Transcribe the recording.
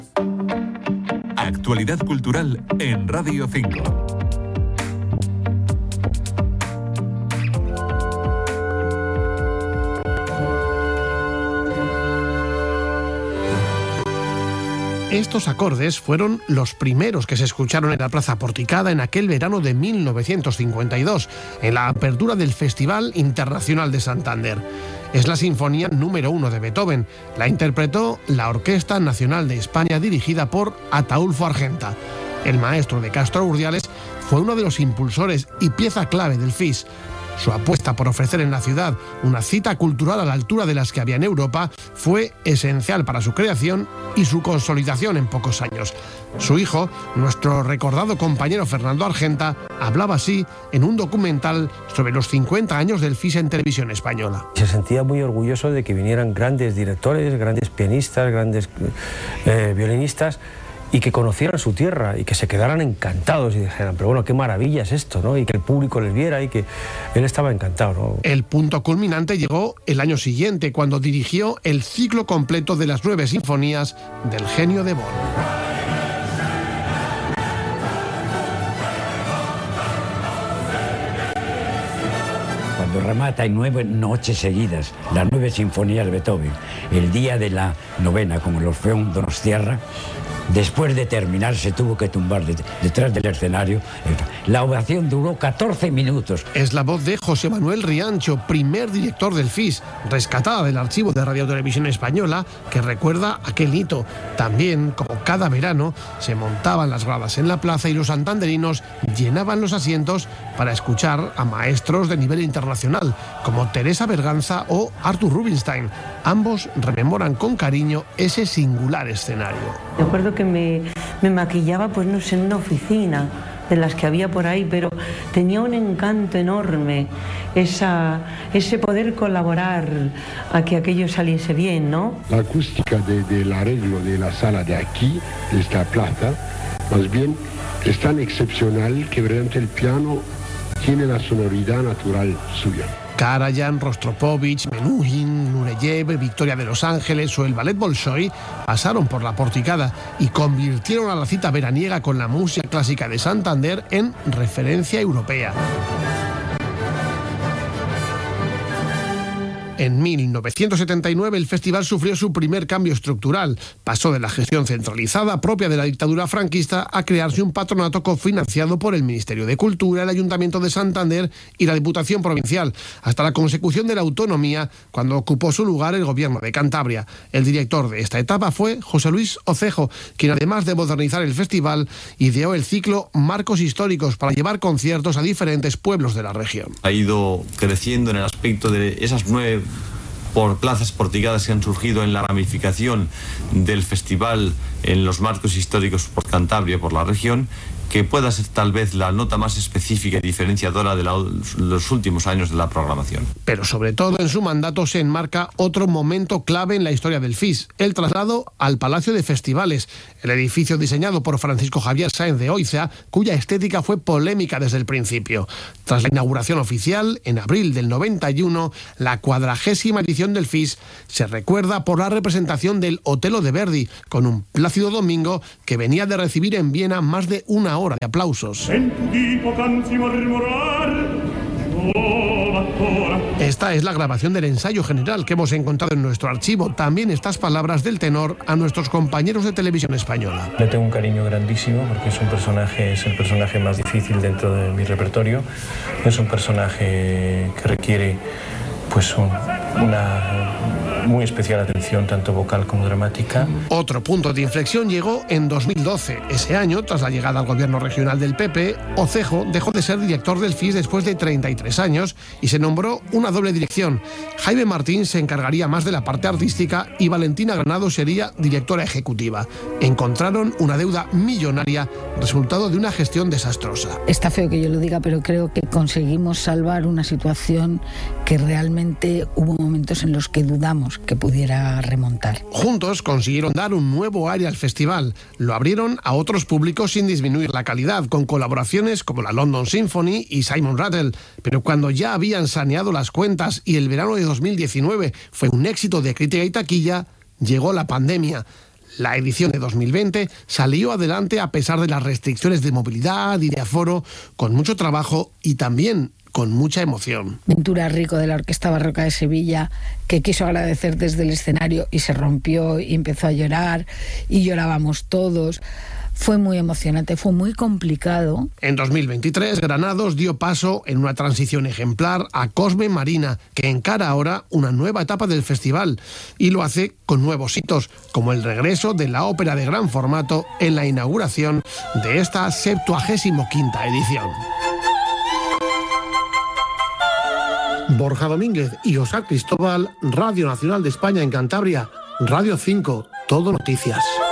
Actualidad cultural en Radio 5. Estos acordes fueron los primeros que se escucharon en la Plaza Porticada en aquel verano de 1952, en la apertura del Festival Internacional de Santander. Es la Sinfonía número 1 de Beethoven. La interpretó la Orquesta Nacional de España, dirigida por Ataúlfo Argenta. El maestro de Castro Urdiales fue uno de los impulsores y pieza clave del FIS. Su apuesta por ofrecer en la ciudad una cita cultural a la altura de las que había en Europa fue esencial para su creación y su consolidación en pocos años. Su hijo, nuestro recordado compañero Fernando Argenta, hablaba así en un documental sobre los 50 años del FIS en televisión española. Se sentía muy orgulloso de que vinieran grandes directores, grandes pianistas, grandes violinistas, y que conocieran su tierra y que se quedaran encantados y dijeran, pero bueno, qué maravilla es esto, ¿no? Y que el público les viera y que él estaba encantado, ¿no? El punto culminante llegó el año siguiente, cuando dirigió el ciclo completo de las 9 sinfonías del genio de Bonn. Cuando remata en 9 noches seguidas las 9 sinfonías de Beethoven, el día de la novena, como el Orfeón Donostiarra, después de terminar se tuvo que tumbar detrás del escenario. La ovación duró 14 minutos. Es la voz de José Manuel Riancho, primer director del FIS, rescatada del archivo de Radio Televisión Española, que recuerda aquel hito. También, como cada verano, se montaban las gradas en la plaza y los santanderinos llenaban los asientos para escuchar a maestros de nivel internacional, como Teresa Berganza o Arthur Rubinstein. Ambos rememoran con cariño ese singular escenario. Recuerdo que me maquillaba, pues no sé, en una oficina de las que había por ahí, pero tenía un encanto enorme ese poder colaborar a que aquello saliese bien, ¿no? La acústica del arreglo de la sala de aquí, de esta plaza, más bien es tan excepcional que verdaderamente el piano tiene la sonoridad natural suya. Karajan, Rostropovich, Menuhin, Nureyev, Victoria de Los Ángeles o el Ballet Bolshoi pasaron por la Porticada y convirtieron a la cita veraniega con la música clásica de Santander en referencia europea. En 1979 el festival sufrió su primer cambio estructural. Pasó de la gestión centralizada propia de la dictadura franquista a crearse un patronato cofinanciado por el Ministerio de Cultura, el Ayuntamiento de Santander y la Diputación Provincial, hasta la consecución de la autonomía, cuando ocupó su lugar el Gobierno de Cantabria. El director de esta etapa fue José Luis Ocejo, quien además de modernizar el festival, ideó el ciclo Marcos Históricos para llevar conciertos a diferentes pueblos de la región. Ha ido creciendo en el aspecto de esas 9 por plazas porticadas que han surgido en la ramificación del festival en los marcos históricos por Cantabria, por la región, que pueda ser tal vez la nota más específica y diferenciadora de los últimos años de la programación. Pero sobre todo en su mandato se enmarca otro momento clave en la historia del FIS, el traslado al Palacio de Festivales, el edificio diseñado por Francisco Javier Sáenz de Oiza, cuya estética fue polémica desde el principio. Tras la inauguración oficial, en abril del 91, la 40ª edición del FIS se recuerda por la representación del Otello de Verdi, con un Plácido Domingo que venía de recibir en Viena más de una hora de aplausos. Esta es la grabación del ensayo general que hemos encontrado en nuestro archivo. También estas palabras del tenor a nuestros compañeros de Televisión Española. Le tengo un cariño grandísimo porque es el personaje más difícil dentro de mi repertorio. Es un personaje que requiere pues una muy especial atención, tanto vocal como dramática. Otro punto de inflexión llegó en 2012. Ese año, tras la llegada al gobierno regional del PP, Ocejo dejó de ser director del FIS después de 33 años y se nombró una doble dirección. Jaime Martín se encargaría más de la parte artística y Valentina Granado sería directora ejecutiva. Encontraron una deuda millonaria, resultado de una gestión desastrosa. Está feo que yo lo diga, pero creo que conseguimos salvar una situación que realmente hubo momentos en los que dudamos que pudiera remontar. Juntos consiguieron dar un nuevo aire al festival. Lo abrieron a otros públicos sin disminuir la calidad, con colaboraciones como la London Symphony y Simon Rattle. Pero cuando ya habían saneado las cuentas y el verano de 2019 fue un éxito de crítica y taquilla, llegó la pandemia. La edición de 2020 salió adelante a pesar de las restricciones de movilidad y de aforo, con mucho trabajo y también con mucha emoción. Ventura Rico, de la Orquesta Barroca de Sevilla, que quiso agradecer desde el escenario y se rompió y empezó a llorar y llorábamos todos. Fue muy emocionante, fue muy complicado. En 2023, Granados dio paso en una transición ejemplar a Cosme Marina, que encara ahora una nueva etapa del festival y lo hace con nuevos hitos, como el regreso de la ópera de gran formato en la inauguración de esta 75ª edición. Borja Domínguez y Oscar Cristóbal, Radio Nacional de España en Cantabria, Radio 5, Todo Noticias.